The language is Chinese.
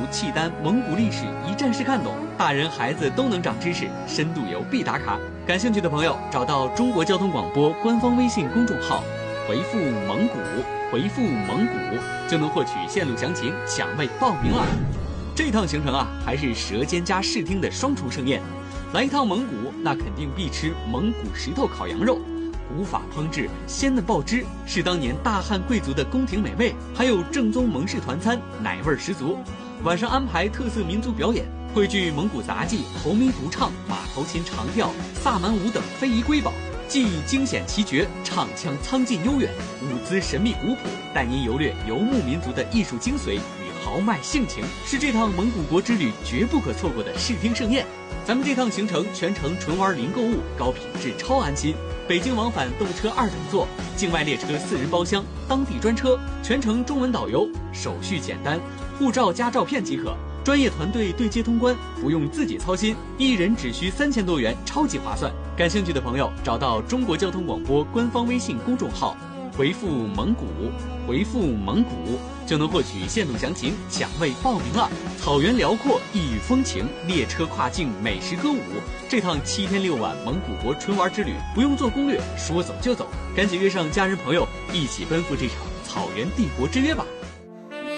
契丹、蒙古历史一站式看懂，大人孩子都能长知识，深度游必打卡。感兴趣的朋友找到中国交通广播官方微信公众号，回复蒙古，回复蒙古就能获取线路详情，抢位报名了。这趟行程啊，还是舌尖加视听的双重盛宴。来一趟蒙古，那肯定必吃蒙古石头烤羊肉，古法烹制，鲜嫩爆汁，是当年大汉贵族的宫廷美味。还有正宗蒙氏团餐，奶味十足。晚上安排特色民族表演，汇聚蒙古杂技、猴咪独唱、马头琴长调、萨满舞等非遗瑰宝，技艺惊险奇绝，唱腔苍劲悠远，舞姿神秘古朴，带您游掠游牧民族的艺术精髓与豪迈性情，是这趟蒙古国之旅绝不可错过的视听盛宴。咱们这趟行程全程纯玩零购物，高品质超安心。北京往返动车2等座，境外列车4人包厢，当地专车，全程中文导游，手续简单，护照加照片即可。专业团队对接通关，不用自己操心，一人只需3000多元，超级划算。感兴趣的朋友找到中国交通广播官方微信公众号，回复蒙古，回复蒙古就能获取线路详情，抢位报名了。草原辽阔，异域风情，列车跨境，美食歌舞，这趟7天6晚蒙古国纯玩之旅，不用做攻略，说走就走，赶紧约上家人朋友，一起奔赴这场草原帝国之约吧。